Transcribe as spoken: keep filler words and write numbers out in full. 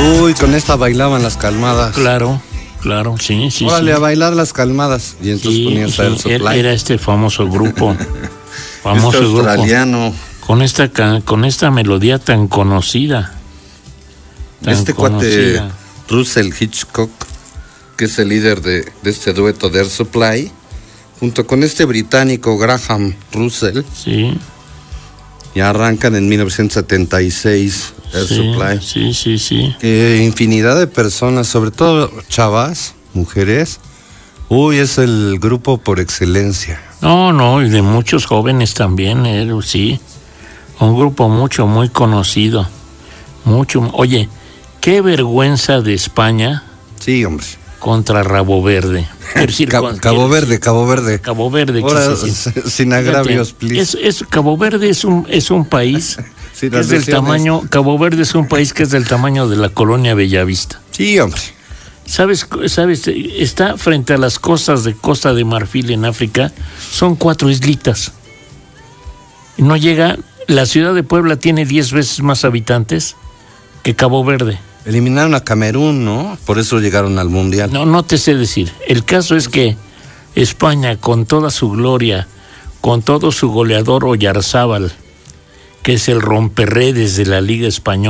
Uy, con esta bailaban las calmadas. Claro, claro, sí, sí. Órale, sí. a bailar las calmadas. Y entonces Sí, ponías a Air sí, Supply. era este famoso grupo. famoso este grupo. australiano. Con esta, ca- con esta melodía tan conocida. Tan Este conocida. cuate Russell Hitchcock, que es el líder de, de este dueto de Air Supply, junto con este británico Graham Russell, Sí. y arrancan en mil novecientos setenta y seis Air sí, Supply. Sí, sí, sí. Que infinidad de personas, sobre todo chavas, mujeres, uy, es el grupo por excelencia. No, no, y de muchos jóvenes también, eh, sí. Un grupo mucho, muy conocido. Mucho. Oye, qué vergüenza de España Sí, hombre. contra Rabo Verde. Quiero decir, Cabo, con- Cabo quiero Verde, decir, Cabo Verde. Cabo Verde. Ahora, quise decir. sin agravios, Fíjate, please. es, es, Cabo Verde es un, es un país Sí, que las es del versiones. tamaño, Cabo Verde es un país que es del tamaño de la colonia Bellavista. Sí, hombre. ¿Sabes? ¿Sabes? Está frente a las costas de Costa de Marfil en África, son cuatro islitas. No llega, la ciudad de Puebla tiene diez veces más habitantes que Cabo Verde. Eliminaron a Camerún, ¿no? Por eso llegaron al Mundial. No, no te sé decir. El caso es que España, con toda su gloria, con todo su goleador Oyarzábal, que es el romperredes de la Liga Española,